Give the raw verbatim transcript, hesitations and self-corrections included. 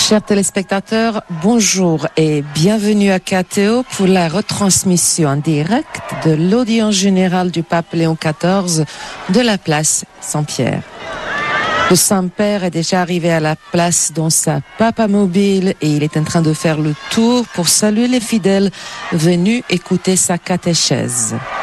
Chers téléspectateurs, bonjour et bienvenue à K T O pour la retransmission en direct de l'audience générale du pape Léon quatorze de la place Saint-Pierre. Le Saint-Père est déjà arrivé à la place dans sa papamobile et il est en train de faire le tour pour saluer les fidèles venus écouter sa catéchèse.